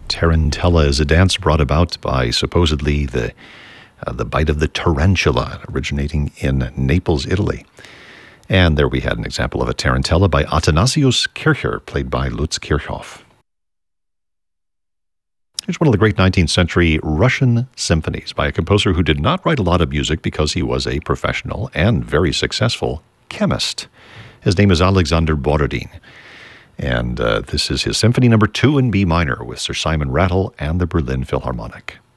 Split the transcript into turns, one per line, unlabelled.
Tarantella is a dance brought about by supposedly the bite of the tarantula, originating in Naples, Italy. And there we had an example of a tarantella by Athanasius Kircher, played by Lutz Kirchhoff. Here's one of the great 19th century Russian symphonies by a composer who did not write a lot of music because he was a professional and very successful chemist. His name is Alexander Borodin. And this is his Symphony No. 2 in B minor with Sir Simon Rattle and the Berlin Philharmonic.